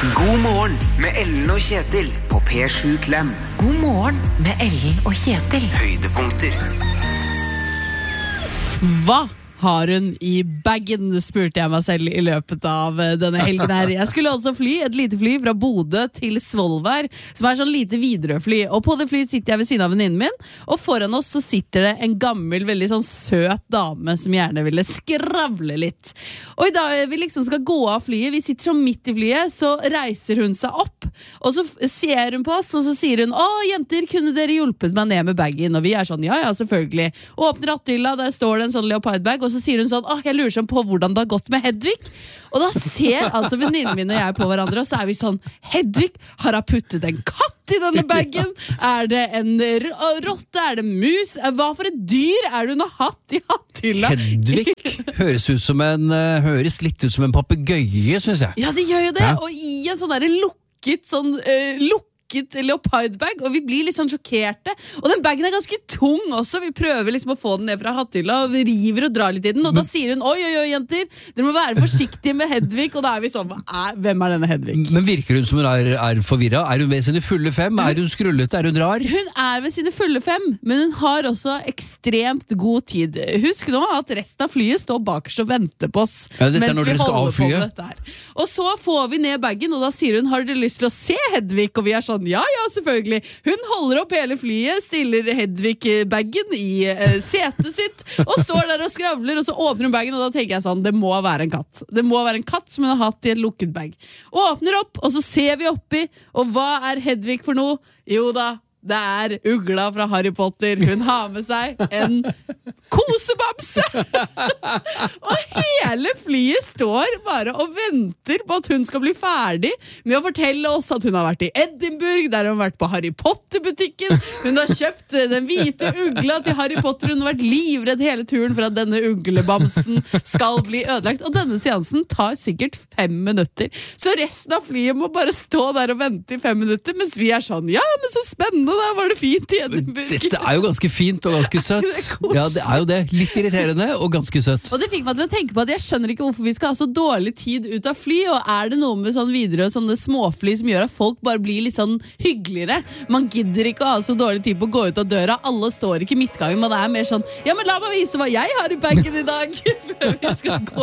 God morgen med Ellen og Kjetil på P7 Klem. God morgen med Ellen og Kjetil. Høydepunkter. Hva har hun i baggen, spurte jeg meg selv i løpet av denne helgen her. Jeg skulle altså fly, et lite fly fra Bodø til Svolvær, som er sånn lite Widerøe-fly. Og på det flyet sitter jeg ved siden av venninnen min, og foran oss så sitter det en gammel, veldig sånn søt dame som gjerne ville skravle litt. Og i dag vi liksom skal gå av flyet, vi sitter sånn midt i flyet, så reiser hun seg opp, og så ser hun på oss, og så sier hun, jenter, kunne dere hjulpet meg ned med baggen? Og vi er sånn, ja, selvfølgelig. Åpner ratthylla, der står det en sånn leopardbag, og så sier hun sånn, jeg lurer sånn på hvordan det har gått med Hedvig. Og da ser altså venninnen min og jeg på hverandre, og så er vi sånn, Hedvig, har hun puttet en katt i denne baggen? Er det en rotte? Er det mus? Hva for et dyr er det hun har hatt i hatthylla? Hedvig høres litt ut som en papegøye, synes jeg. Ja, det gjør jo det, Ja. og i en sånn der lukket leopardbag, og vi blir litt sånn sjokkerte, og den bagen er ganske tung også. Vi prøver liksom å få den ned fra hatthylla, og vi river og drar litt i den, og da sier hun, oi jenter, dere må være forsiktige med Hedvig, og da er vi sånn, hvem er denne Hedvig? Men virker hun som hun er forvirret? Er hun ved sine fulle fem? Er hun skrullete? Er hun rar? Hun er ved sine fulle fem, men hun har også ekstremt god tid. Husk nå at resten av flyet står bakerst og venter på oss, Ja, dette er mens når vi dere skal holder av på flyet. med dette her. Og så får vi ned bagen, og da sier hun, har dere lyst til å se Hedvig? Og vi er sånn, ja, selvfølgelig. Hun holder opp hele flyet, stiller Hedvig-baggen i setet sitt, og står der og skravler, og så åpner hun baggen, og da tenker jeg sånn, det må være en katt. Det må være en katt som hun har hatt i et lukket bag. Åpner opp, og så ser vi oppi, og hva er Hedvig for noe? Jo da, det er ugla fra Harry Potter. Hun har med seg en kosebamse! Og hele flyet står bare og venter på at hun skal bli ferdig med å fortelle oss at hun har vært i Edinburgh, der hun har vært på Harry Potter-butikken. Hun har kjøpt den hvite ugla til Harry Potter. Hun har vært livredd hele turen for at denne uglebamsen skal bli ødelagt. Og denne seansen tar sikkert 5 minutter. Så resten av flyet må bare stå der og vente i 5 minutter, mens vi er sånn, ja, men så spennende, da var det fint i Edinburgh. Dette er jo ganske fint og ganske søtt. Ja, det er jo det. Litt irriterende og ganske søtt. Og det fikk meg til å tenke på at jeg skjønner ikke hvorfor vi skal ha så dårlig tid ut av fly, og er det noe med sånn Widerøe, sånne småfly som gjør at folk bare blir litt sånn hyggeligere? Man gidder ikke å ha så dårlig tid på å gå ut av døra, alle står ikke i midtgangen, men det er mer sånn, ja, men la meg vise hva jeg har i baggen i dag, før vi skal gå